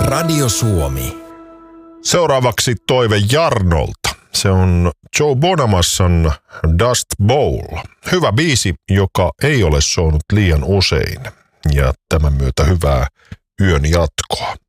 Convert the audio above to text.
Radio Suomi. Seuraavaksi toive Jarnolta. Se on Joe Bonamassan Dust Bowl. Hyvä biisi, joka ei ole soinut liian usein. Ja tämän myötä hyvää yön jatkoa.